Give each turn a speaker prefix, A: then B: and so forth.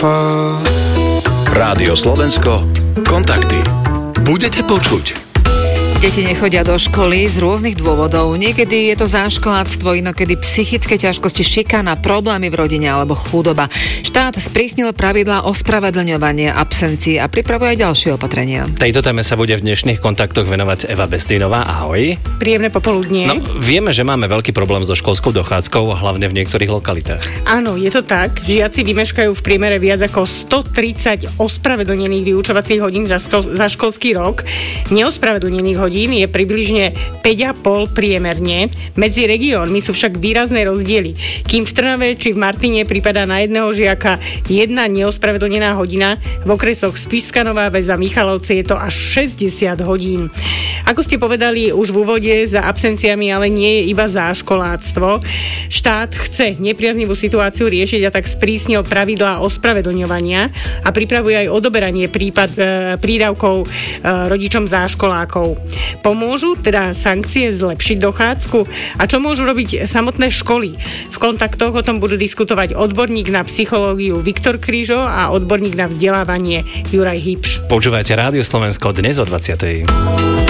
A: Rádio Slovensko, kontakty. Budete počuť.
B: Deti nechodia do školy z rôznych dôvodov. Niekedy je to záškoláctvo, inokedy psychické ťažkosti, šikana, problémy v rodine alebo chudoba. Štát sprísnil pravidlá ospravedlňovania absencií a pripravuje aj ďalšie opatrenia.
C: Tejto téme sa bude v dnešných kontaktoch venovať Eva Bestínová. Ahoj.
D: Príjemné popoludnie.
C: No, vieme, že máme veľký problém so školskou dochádzkou, hlavne v niektorých lokalitách.
D: Áno, je to tak. Žiaci vymeškajú v priemere viac ako 130 ospravedlnených vyučovacích hodín za školský rok. Neospravedlnených hodín je približne 5,5 priemerne. Medzi regiónmi sú však výrazné rozdiely. Kým v Trnave či v Martine pripadá na jedného žiaka jedna neospravedlnená hodina, v okresoch Spišská Nová Ves a Michalovce je to až 60 hodín. Ako ste povedali už v úvode, za absenciami ale nie je iba záškoláctvo. Štát chce nepriaznivú situáciu riešiť a tak sprísnil pravidlá ospravedlňovania a pripravuje aj odoberanie prídavkov rodičom záškolákov. Pomôžu teda sankcie zlepšiť dochádzku? A čo môžu robiť samotné školy? V kontaktoch o tom budú diskutovať odborník na psychológiu Viktor Krížo a odborník na vzdelávanie Juraj Hipš.
C: Počúvajte Rádio Slovensko dnes o 20:00.